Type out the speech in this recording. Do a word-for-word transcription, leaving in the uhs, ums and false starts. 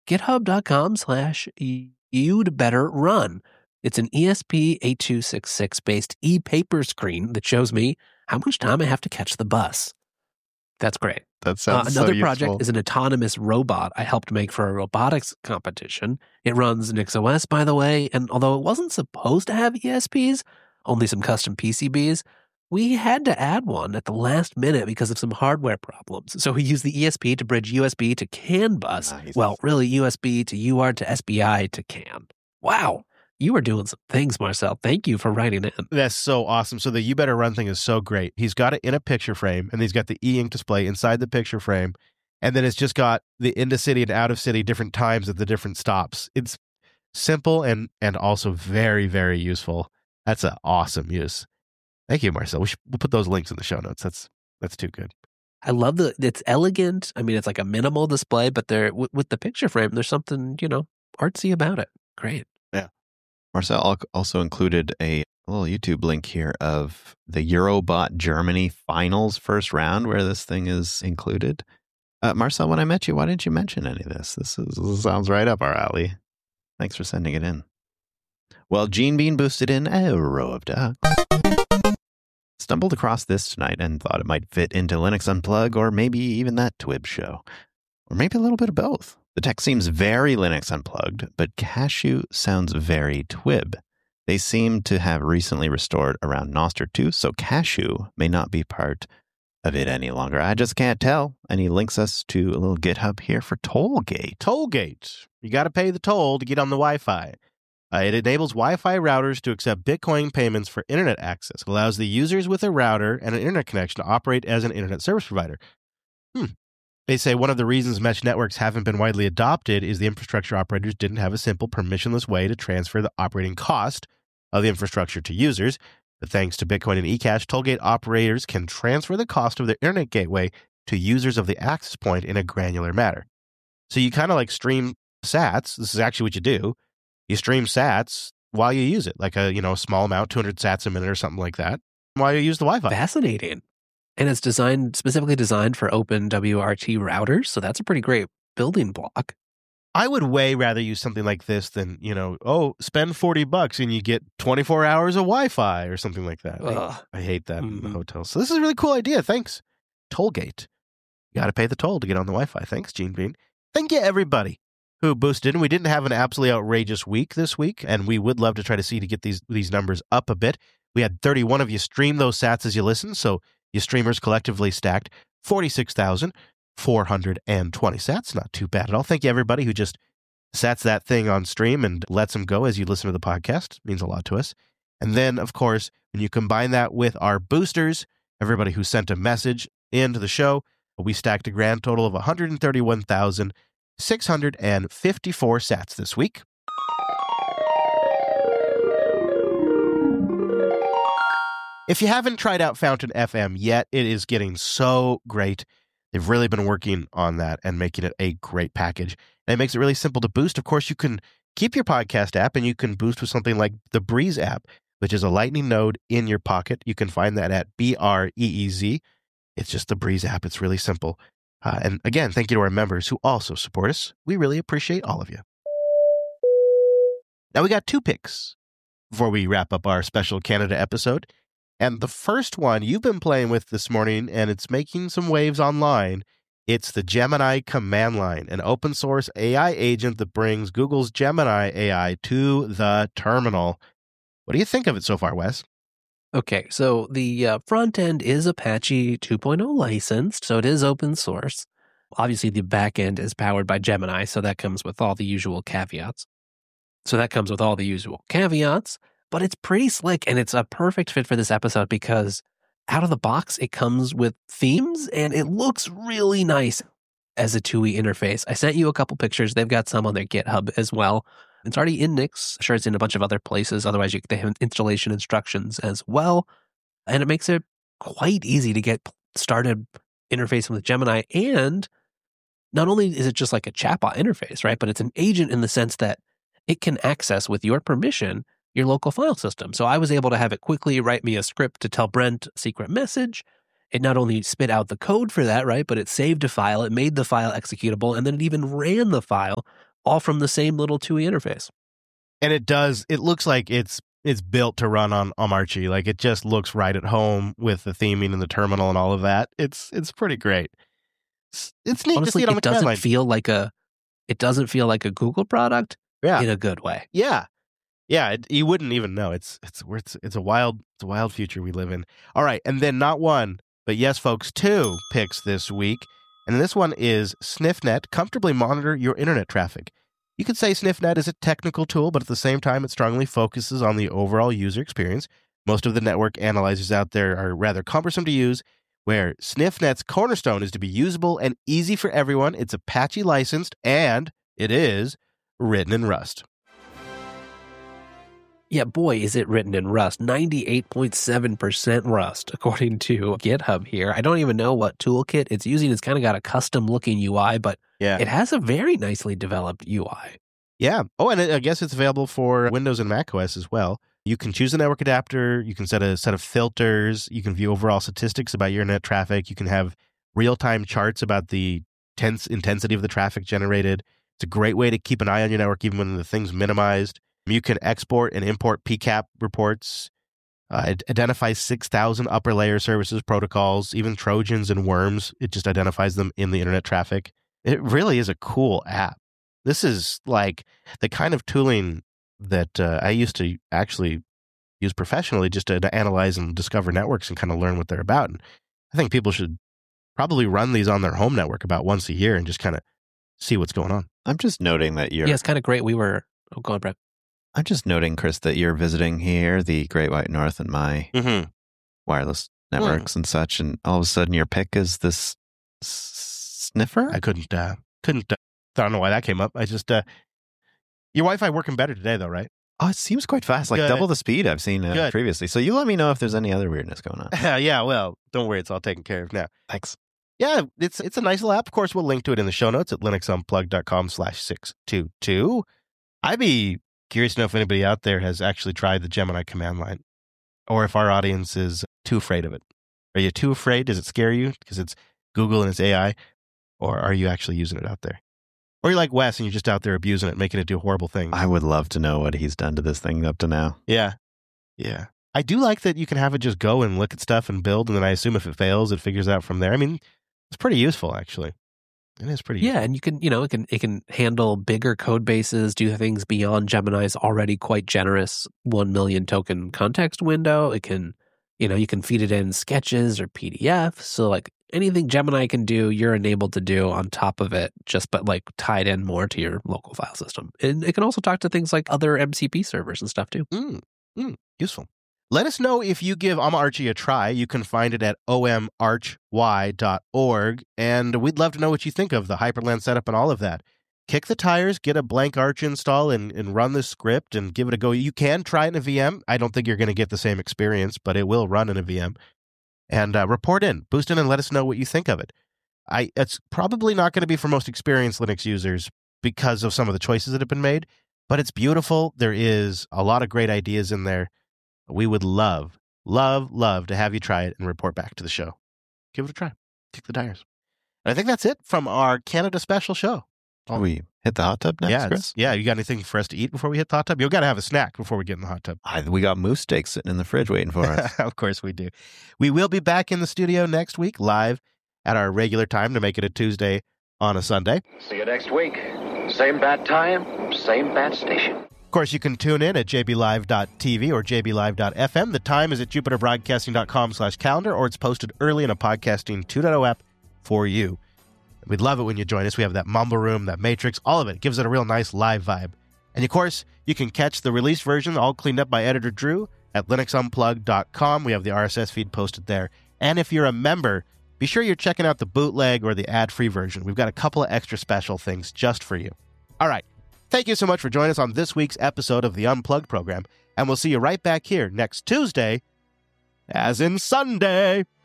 github.com slash you'd better run. It's an E S P eight two six six based e-paper screen that shows me how much time I have to catch the bus. That's great. That sounds uh, Another so project useful. is an autonomous robot I helped make for a robotics competition. It runs NixOS, by the way, and although it wasn't supposed to have E S Ps, only some custom P C Bs, we had to add one at the last minute because of some hardware problems. So we used the E S P to bridge U S B to CAN bus. Nice. Well, really U S B to U A R T to S P I to CAN. Wow. You were doing some things, Marcel. Thank you for writing it in. That's so awesome. So the You Better Run thing is so great. He's got it in a picture frame, and he's got the e-ink display inside the picture frame, and then it's just got the into-city and out-of-city different times at the different stops. It's simple and and also very, very useful. That's an awesome use. Thank you, Marcel. We should, we'll put those links in the show notes. That's that's too good. I love the, it's elegant. I mean, it's like a minimal display, but there with, with the picture frame, there's something, you know, artsy about it. Great. Marcel al- also included a little YouTube link here of the Eurobot Germany finals first round where this thing is included. Uh, Marcel, when I met you, why didn't you mention any of this? This, is, this sounds right up our alley. Thanks for sending it in. Well, Gene Bean boosted in a row of ducks. Stumbled across this tonight and thought it might fit into Linux Unplug or maybe even that Twib show. Or maybe a little bit of both. The tech seems very Linux Unplugged, but Cashew sounds very Twib. They seem to have recently restored around Nostr two, so Cashew may not be part of it any longer. I just can't tell. And he links us to a little GitHub here for Tollgate. Tollgate. You got to pay the toll to get on the Wi-Fi. Uh, it enables Wi-Fi routers to accept Bitcoin payments for internet access. It allows the users with a router and an internet connection to operate as an internet service provider. Hmm. They say one of the reasons mesh networks haven't been widely adopted is the infrastructure operators didn't have a simple permissionless way to transfer the operating cost of the infrastructure to users. But thanks to Bitcoin and eCash, Tollgate operators can transfer the cost of their internet gateway to users of the access point in a granular manner. So you kind of like stream sats. This is actually what you do. You stream sats while you use it, like a you know small amount, two hundred sats a minute or something like that, while you use the Wi-Fi. Fascinating. And it's designed, specifically designed for open W R T routers. So that's a pretty great building block. I would way rather use something like this than, you know, oh, spend forty bucks and you get twenty-four hours of Wi-Fi or something like that. I, I hate that mm-hmm. in the hotels. So this is a really cool idea. Thanks. Tollgate. You got to pay the toll to get on the Wi-Fi. Thanks, Gene Bean. Thank you, everybody who boosted. And we didn't have an absolutely outrageous week this week, and we would love to try to see to get these, these numbers up a bit. We had thirty-one of you stream those sats as you listen, so you streamers collectively stacked forty-six thousand four hundred twenty sats. Not too bad at all. Thank you, everybody who just sats that thing on stream and lets them go as you listen to the podcast. It means a lot to us. And then, of course, when you combine that with our boosters, everybody who sent a message into the show, we stacked a grand total of one hundred thirty-one thousand six hundred fifty-four sats this week. If you haven't tried out Fountain F M yet, it is getting so great. They've really been working on that and making it a great package. And it makes it really simple to boost. Of course, you can keep your podcast app and you can boost with something like the Breeze app, which is a Lightning node in your pocket. You can find that at B R E E Z. It's just the Breeze app. It's really simple. Uh, and again, thank you to our members who also support us. We really appreciate all of you. Now we got two picks before we wrap up our special Canada episode. And the first one you've been playing with this morning, and it's making some waves online. It's the Gemini Command Line, an open source A I agent that brings Google's Gemini A I to the terminal. What do you think of it so far, Wes? Okay, so the uh, front end is Apache two point oh licensed, so it is open source. Obviously, the back end is powered by Gemini, so that comes with all the usual caveats. So that comes with all the usual caveats. But it's pretty slick, and it's a perfect fit for this episode because out of the box, it comes with themes, and it looks really nice as a two E interface. I sent you a couple pictures. They've got some on their GitHub as well. It's already in Nix. I'm sure it's in a bunch of other places. Otherwise, you, they have installation instructions as well. And it makes it quite easy to get started interfacing with Gemini. And not only is it just like a chatbot interface, right? But it's an agent in the sense that it can access, with your permission, your local file system. So I was able to have it quickly write me a script to tell Brent a secret message. It not only spit out the code for that, right, but it saved a file, it made the file executable, and then it even ran the file all from the same little T U I interface. And it does, it looks like it's it's built to run on Omarchy. Like, it just looks right at home with the theming and the terminal and all of that. It's it's pretty great. It's, it's neat Honestly, to see it on the it doesn't line. feel like a it doesn't feel like a Google product Yeah. in a good way. Yeah. Yeah, it, you wouldn't even know. It's it's it's it's a wild it's a wild future we live in. All right, and then not one, but yes, folks, two picks this week. And this one is SniffNet. Comfortably monitor your internet traffic. You could say SniffNet is a technical tool, but at the same time, it strongly focuses on the overall user experience. Most of the network analyzers out there are rather cumbersome to use, where SniffNet's cornerstone is to be usable and easy for everyone. It's Apache licensed, and it is written in Rust. Yeah, boy, is it written in Rust. ninety-eight point seven percent Rust, according to GitHub here. I don't even know what toolkit it's using. It's kind of got a custom-looking U I, but Yeah. it has a very nicely developed U I. Yeah. Oh, and I guess it's available for Windows and macOS as well. You can choose a network adapter. You can set a set of filters. You can view overall statistics about your net traffic. You can have real-time charts about the tense intensity of the traffic generated. It's a great way to keep an eye on your network even when the thing's minimized. You can export and import P CAP reports. Uh, it identifies six thousand upper layer services protocols, even Trojans and worms. It just identifies them in the internet traffic. It really is a cool app. This is like the kind of tooling that uh, I used to actually use professionally just to, to analyze and discover networks and kind of learn what they're about. And I think people should probably run these on their home network about once a year and just kind of see what's going on. I'm just noting that you're... Yeah, it's kind of great. We were... Oh, go on, Brett. I'm just noting, Chris, that you're visiting here, the Great White North, and my Mm-hmm. wireless networks and such, and all of a sudden your pick is this s- sniffer? I couldn't, uh, couldn't, uh, I don't know why that came up. I just, uh, your Wi-Fi working better today though, right? Oh, it seems quite fast, like Good. double the speed I've seen uh, Good. previously. So you let me know if there's any other weirdness going on. Yeah, well, don't worry. It's all taken care of now. Thanks. Yeah, it's it's a nice little app. Of course, we'll link to it in the show notes at linuxunplugged.com slash 622. I'd be curious to know if anybody out there has actually tried the Gemini command line, or if our audience is too afraid of it. Are you too afraid? Does it scare you because it's Google and it's A I? Or are you actually using it out there? Or you're like Wes and you're just out there abusing it, making it do horrible things. I would love to know what he's done to this thing up to now. Yeah. Yeah. I do like that you can have it just go and look at stuff and build, and then I assume if it fails, it figures out from there. I mean, it's pretty useful, actually. It is pretty useful. Yeah, and you can, you know, it can it can handle bigger code bases, do things beyond Gemini's already quite generous one million token context window. It can, you know, you can feed it in sketches or P D Fs. So like anything Gemini can do, you're enabled to do on top of it, just but like tied in more to your local file system. And it can also talk to things like other M C P servers and stuff too. Mm, mm, useful. Let us know if you give Omarchy a try. You can find it at o m arch y dot org, and we'd love to know what you think of the Hyperland setup and all of that. Kick the tires, get a blank Arch install, and, and run this script and give it a go. You can try it in a V M. I don't think you're going to get the same experience, but it will run in a V M. And uh, report in, boost in, and let us know what you think of it. I It's probably not going to be for most experienced Linux users because of some of the choices that have been made, but it's beautiful. There is a lot of great ideas in there. We would love, love, love to have you try it and report back to the show. Give it a try. Kick the tires. And I think that's it from our Canada special show. Oh, we hit the hot tub next, yeah, Chris? yeah. You got anything for us to eat before we hit the hot tub? You've got to have a snack before we get in the hot tub. I, we got moose steaks sitting in the fridge waiting for us. Of course we do. We will be back in the studio next week, live at our regular time to make it a Tuesday on a Sunday. See you next week. Same bat time, same bat station. Of course, you can tune in at j b live dot t v or j b live dot f m. The time is at jupiter broadcasting dot com slash calendar, or it's posted early in a Podcasting two point oh app for you. We'd love it when you join us. We have that mumble room, that matrix, all of it. It gives it a real nice live vibe. And of course, you can catch the released version all cleaned up by editor Drew at linux unplugged dot com. We have the R S S feed posted there. And if you're a member, be sure you're checking out the bootleg or the ad-free version. We've got a couple of extra special things just for you. All right. Thank you so much for joining us on this week's episode of the Unplugged program. And we'll see you right back here next Tuesday, as in Sunday.